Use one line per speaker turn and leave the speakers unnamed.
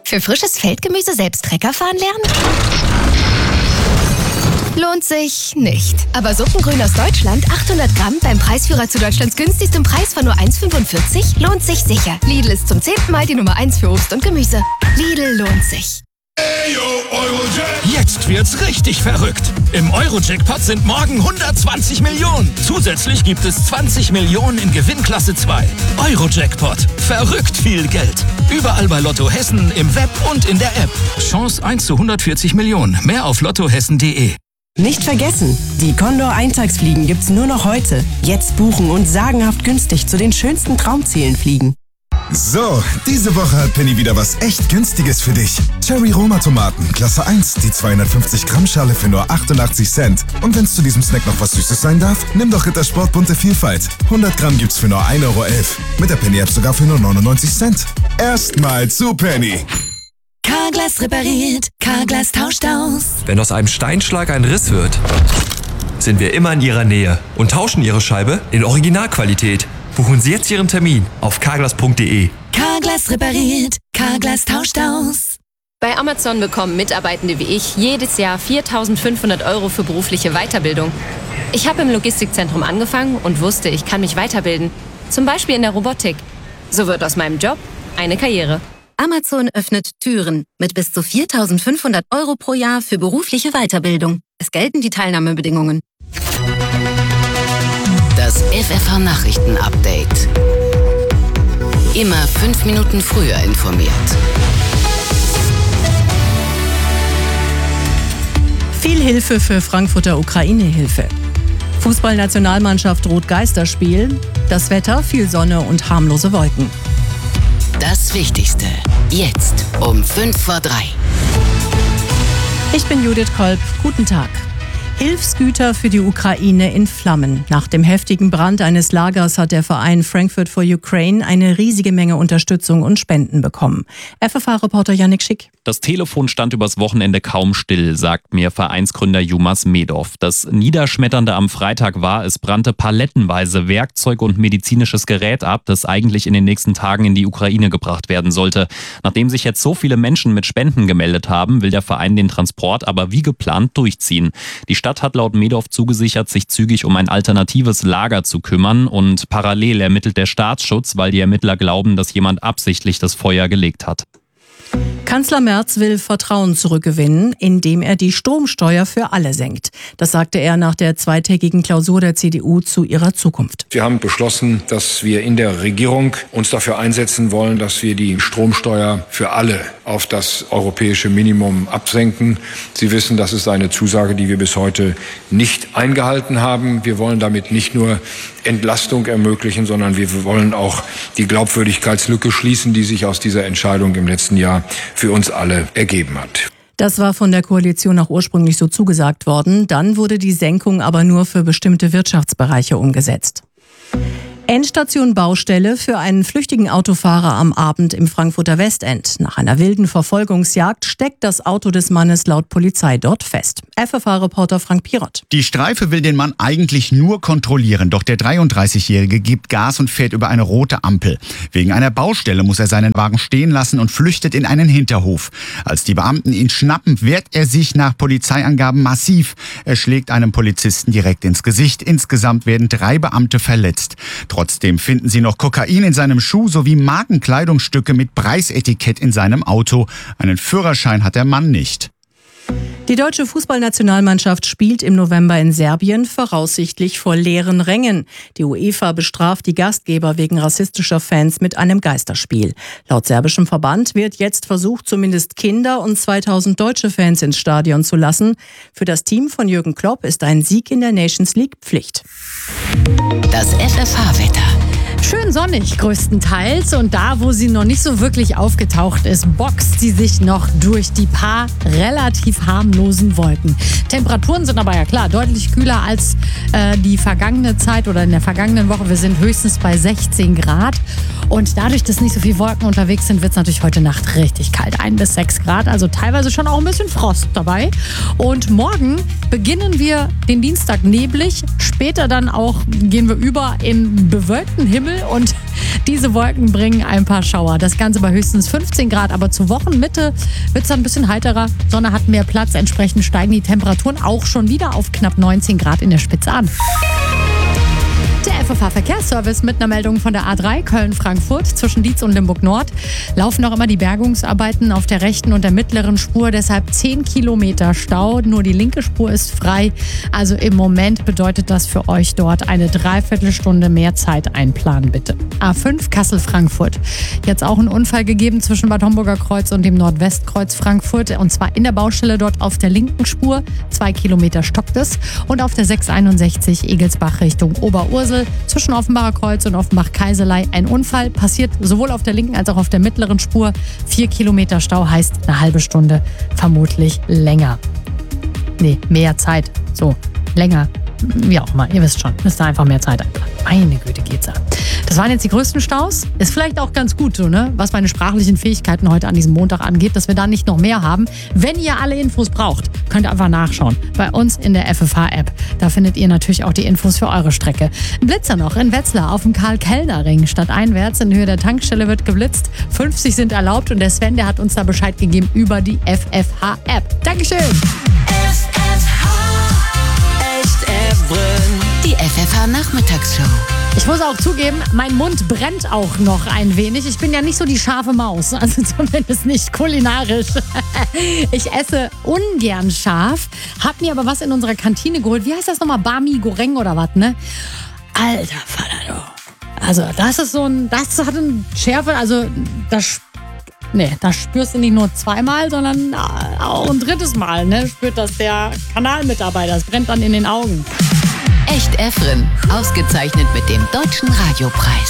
Für frisches Feldgemüse selbst Trecker fahren lernen? Lohnt sich nicht. Aber Suppengrün aus Deutschland, 800 Gramm, beim Preisführer zu Deutschlands günstigstem Preis von nur 1,45, lohnt sich sicher. Lidl ist zum 10. Mal die Nummer 1 für Obst und Gemüse. Lidl lohnt sich.
Jetzt wird's richtig verrückt. Im Euro-Jackpot sind morgen 120 Millionen. Zusätzlich gibt es 20 Millionen in Gewinnklasse 2. Euro-Jackpot. Verrückt viel Geld. Überall bei Lotto Hessen, im Web und in der App. Chance 1 zu 140 Millionen. Mehr auf lottohessen.de.
Nicht vergessen, die Condor Eintagsfliegen gibt's nur noch heute. Jetzt buchen und sagenhaft günstig zu den schönsten Traumzielen fliegen.
So, diese Woche hat Penny wieder was echt Günstiges für dich. Cherry Roma Tomaten, Klasse 1, die 250 Gramm Schale für nur 88 Cent. Und wenn es zu diesem Snack noch was Süßes sein darf, nimm doch Rittersport bunte Vielfalt. 100 Gramm gibt's für nur 1,11 Euro. Mit der Penny App sogar für nur 99 Cent. Erstmal zu Penny.
Carglass repariert, Carglass tauscht aus.
Wenn aus einem Steinschlag ein Riss wird, sind wir immer in Ihrer Nähe und tauschen Ihre Scheibe in Originalqualität. Buchen Sie jetzt Ihren Termin auf carglass.de.
Carglass repariert, Carglass tauscht aus.
Bei Amazon bekommen Mitarbeitende wie ich jedes Jahr 4.500 € für berufliche Weiterbildung. Ich habe im Logistikzentrum angefangen und wusste, ich kann mich weiterbilden. Zum Beispiel in der Robotik. So wird aus meinem Job eine Karriere.
Amazon öffnet Türen mit bis zu 4.500 € pro Jahr für berufliche Weiterbildung. Es gelten die Teilnahmebedingungen.
Das FFH-Nachrichten-Update. Immer 5 Minuten früher informiert.
Viel Hilfe für Frankfurter Ukraine-Hilfe. Fußballnationalmannschaft droht Geisterspiel. Das Wetter, viel Sonne und harmlose Wolken.
Das Wichtigste. Jetzt um 2:55.
Ich bin Judith Kolb. Guten Tag. Hilfsgüter für die Ukraine in Flammen. Nach dem heftigen Brand eines Lagers hat der Verein Frankfurt for Ukraine eine riesige Menge Unterstützung und Spenden bekommen. FFH-Reporter Yannick Schick.
Das Telefon stand übers Wochenende kaum still, sagt mir Vereinsgründer Jumas Medov. Das Niederschmetternde am Freitag war, es brannte palettenweise Werkzeug und medizinisches Gerät ab, das eigentlich in den nächsten Tagen in die Ukraine gebracht werden sollte. Nachdem sich jetzt so viele Menschen mit Spenden gemeldet haben, will der Verein den Transport aber wie geplant durchziehen. Die Stadt hat laut Medov zugesichert, sich zügig um ein alternatives Lager zu kümmern, und parallel ermittelt der Staatsschutz, weil die Ermittler glauben, dass jemand absichtlich das Feuer gelegt hat.
Kanzler Merz will Vertrauen zurückgewinnen, indem er die Stromsteuer für alle senkt. Das sagte er nach der zweitägigen Klausur der CDU zu ihrer Zukunft.
Wir haben beschlossen, dass wir in der Regierung uns dafür einsetzen wollen, dass wir die Stromsteuer für alle auf das europäische Minimum absenken. Sie wissen, das ist eine Zusage, die wir bis heute nicht eingehalten haben. Wir wollen damit nicht nur Entlastung ermöglichen, sondern wir wollen auch die Glaubwürdigkeitslücke schließen, die sich aus dieser Entscheidung im letzten Jahr für uns alle ergeben hat.
Das war von der Koalition auch ursprünglich so zugesagt worden. Dann wurde die Senkung aber nur für bestimmte Wirtschaftsbereiche umgesetzt. Endstation Baustelle für einen flüchtigen Autofahrer am Abend im Frankfurter Westend. Nach einer wilden Verfolgungsjagd steckt das Auto des Mannes laut Polizei dort fest. FFH-Reporter Frank Pirott.
Die Streife will den Mann eigentlich nur kontrollieren, doch der 33-Jährige gibt Gas und fährt über eine rote Ampel. Wegen einer Baustelle muss er seinen Wagen stehen lassen und flüchtet in einen Hinterhof. Als die Beamten ihn schnappen, wehrt er sich nach Polizeiangaben massiv. Er schlägt einem Polizisten direkt ins Gesicht. Insgesamt werden 3 Beamte verletzt. Trotzdem finden sie noch Kokain in seinem Schuh sowie Markenkleidungsstücke mit Preisetikett in seinem Auto. Einen Führerschein hat der Mann nicht.
Die deutsche Fußballnationalmannschaft spielt im November in Serbien, voraussichtlich vor leeren Rängen. Die UEFA bestraft die Gastgeber wegen rassistischer Fans mit einem Geisterspiel. Laut serbischem Verband wird jetzt versucht, zumindest Kinder und 2000 deutsche Fans ins Stadion zu lassen. Für das Team von Jürgen Klopp ist ein Sieg in der Nations League Pflicht.
Das FFH-Wetter.
Schön sonnig größtenteils, und da, wo sie noch nicht so wirklich aufgetaucht ist, boxt sie sich noch durch die paar relativ harmlosen Wolken. Temperaturen sind aber ja klar deutlich kühler als die vergangene Zeit oder in der vergangenen Woche. Wir sind höchstens bei 16 Grad, und dadurch, dass nicht so viele Wolken unterwegs sind, wird es natürlich heute Nacht richtig kalt. 1 bis 6 Grad, also teilweise schon auch ein bisschen Frost dabei. Und morgen beginnen wir den Dienstag neblig, später dann auch gehen wir über in bewölkten Himmel. und diese Wolken bringen ein paar Schauer. Das Ganze bei höchstens 15 Grad, aber zur Wochenmitte wird es dann ein bisschen heiterer. Sonne hat mehr Platz, entsprechend steigen die Temperaturen auch schon wieder auf knapp 19 Grad in der Spitze an. Der FFH-Verkehrsservice mit einer Meldung von der A3 Köln-Frankfurt zwischen Dietz und Limburg-Nord. Laufen noch immer die Bergungsarbeiten auf der rechten und der mittleren Spur, deshalb 10 Kilometer Stau. Nur die linke Spur ist frei. Also im Moment bedeutet das für euch dort eine Dreiviertelstunde mehr Zeit einplanen, bitte. A5 Kassel-Frankfurt. Jetzt auch ein Unfall gegeben zwischen Bad Homburger Kreuz und dem Nordwestkreuz Frankfurt. Und zwar in der Baustelle dort auf der linken Spur. 2 Kilometer stockt es. Und auf der 661 Egelsbach Richtung Oberursel. Zwischen Offenbacher Kreuz und Offenbach-Kaiserlei ein Unfall. Passiert sowohl auf der linken als auch auf der mittleren Spur. 4 Kilometer Stau heißt eine halbe Stunde, vermutlich länger. Nee, mehr Zeit. So, länger. Wie auch immer, ihr wisst schon, müsst ihr einfach mehr Zeit einplanen. Meine Güte, geht's ab. Das waren jetzt die größten Staus. Ist vielleicht auch ganz gut so, ne? Was meine sprachlichen Fähigkeiten heute an diesem Montag angeht, dass wir da nicht noch mehr haben. Wenn ihr alle Infos braucht, könnt ihr einfach nachschauen. Bei uns in der FFH-App. Da findet ihr natürlich auch die Infos für eure Strecke. Ein Blitzer noch in Wetzlar auf dem Karl-Kellner-Ring. Stadteinwärts in Höhe der Tankstelle wird geblitzt. 50 sind erlaubt und der Sven, der hat uns da Bescheid gegeben über die FFH-App. Dankeschön.
Die FFH-Nachmittagsshow.
Ich muss auch zugeben, mein Mund brennt auch noch ein wenig. Ich bin ja nicht so die scharfe Maus, also zumindest nicht kulinarisch. Ich esse ungern scharf, hab mir aber was in unserer Kantine geholt. Wie heißt das nochmal? Bami Goreng oder was, ne? Alter Vater, du. Also das ist das hat eine Schärfe, also das spürst du nicht nur zweimal, sondern auch ein drittes Mal, ne? Spürt das der Kanalmitarbeiter, das brennt dann in den Augen.
Echt Efren, ausgezeichnet mit dem Deutschen Radiopreis.